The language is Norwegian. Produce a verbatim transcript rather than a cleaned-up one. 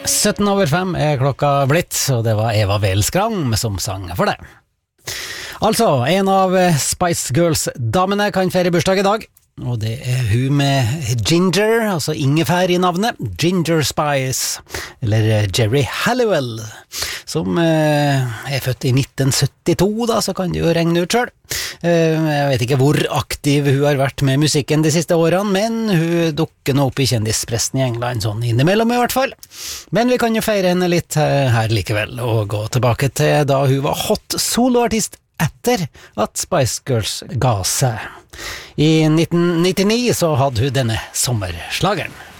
sytten over fem er klokka blitt, og det var Eva Welskrang som sang for det. Altså, en av Spice Girls-damene kan feire bursdag i dag, og det er hun med Ginger, altså ingefær i navnet, Ginger Spice, eller Jerry Halliwell, som eh, er født i nitten syttito, da, så kan du jo regne ut selv. Eh, jeg vet ikke hvor aktiv hun har vært med musikken de siste årene, men hun dukker nå opp i kjendispressen i England, sånn innimellom i hvert fall. Men vi kan jo feire henne litt her likevel, og gå tilbake til da hun var hot soloartist etter at Spice Girls ga seg. I nitten nittini så hadde hun denne sommerslageren.